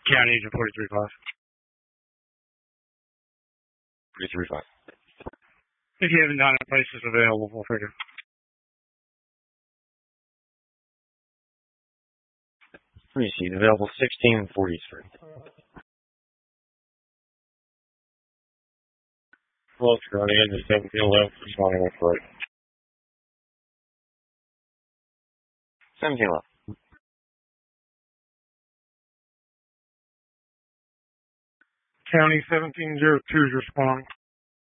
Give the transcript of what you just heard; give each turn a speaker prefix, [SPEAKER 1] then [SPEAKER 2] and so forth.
[SPEAKER 1] County Agent 43-5.
[SPEAKER 2] 43-5.
[SPEAKER 1] If you haven't done it, places available, we'll figure.
[SPEAKER 2] Let me see. Available 1643. Well, County Agent 1711, responding with right. 1711.
[SPEAKER 1] County 1702 is responding.